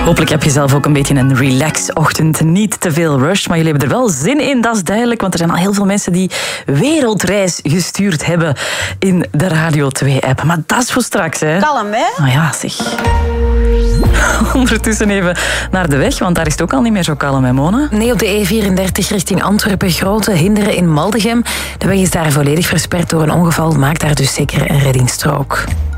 Hopelijk heb je zelf ook een beetje een relax-ochtend. Niet te veel rush, maar jullie hebben er wel zin in, dat is duidelijk. Want er zijn al heel veel mensen die wereldreis gestuurd hebben in de Radio 2-app. Maar dat is voor straks, hè? Kalm, hè? Nou ja, zeg. Ondertussen even naar de weg, want daar is het ook al niet meer zo kalm, hè, Mona? Nee, op de E34 richting Antwerpen grote hinderen in Maldegem. De weg is daar volledig versperd door een ongeval. Maak daar dus zeker een reddingsstrook.